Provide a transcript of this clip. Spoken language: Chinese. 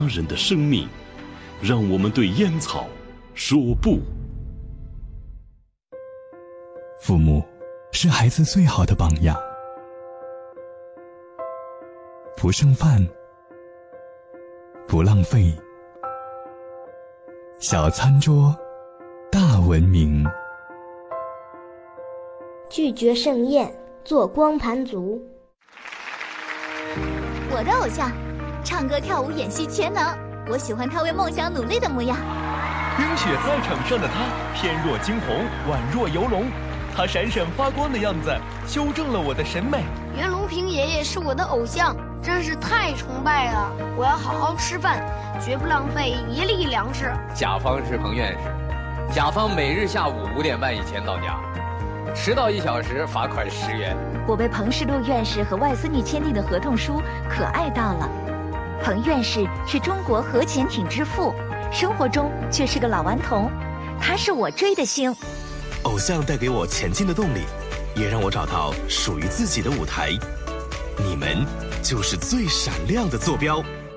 人的生命，让我们对烟草说不。 父母是孩子最好的榜样，不剩饭，不浪费，小餐桌，大文明。 拒绝盛宴，做光盘族。 我的偶像，唱歌跳舞演戏全能，我喜欢他为梦想努力的模样。 冰雪赛场上的他，翩若惊鸿，宛若游龙，他闪闪发光的样子，修正了我的审美。 袁隆平爷爷是我的偶像，真是太崇拜了！我要好好吃饭，绝不浪费一粒粮食。 甲方是彭院士，甲方每日下午5点半以前到家，迟到1小时罚款10元。 我被彭世禄院士和外孙女签订的合同书可爱到了。彭院士是中国核潜艇之父，生活中却是个老顽童，他是我追的星。 偶像带给我前进的动力，也让我找到属于自己的舞台。你们就是最闪亮的坐标。